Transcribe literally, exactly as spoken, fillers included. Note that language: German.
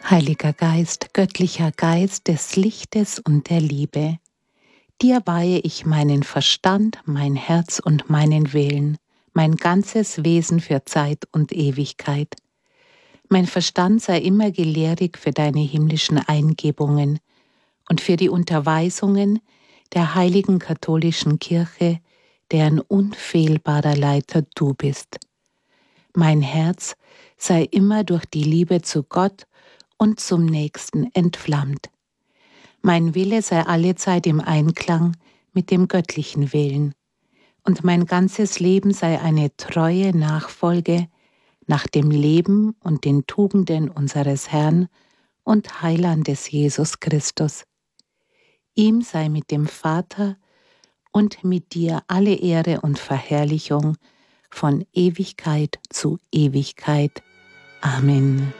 Heiliger Geist, göttlicher Geist des Lichtes und der Liebe, dir weihe ich meinen Verstand, mein Herz und meinen Willen, mein ganzes Wesen für Zeit und Ewigkeit. Mein Verstand sei immer gelehrig für deine himmlischen Eingebungen und für die Unterweisungen der heiligen katholischen Kirche, deren unfehlbarer Leiter du bist. Mein Herz sei immer durch die Liebe zu Gott und zum Nächsten entflammt. Mein Wille sei allezeit im Einklang mit dem göttlichen Willen, und mein ganzes Leben sei eine treue Nachfolge nach dem Leben und den Tugenden unseres Herrn und Heilandes Jesus Christus. Ihm sei mit dem Vater und mit dir alle Ehre und Verherrlichung von Ewigkeit zu Ewigkeit. Amen.